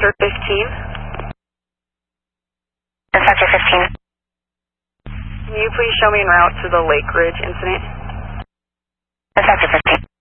Sector 15. Sector 15. Can you please show me en route to the Lake Ridge incident? Sector 15.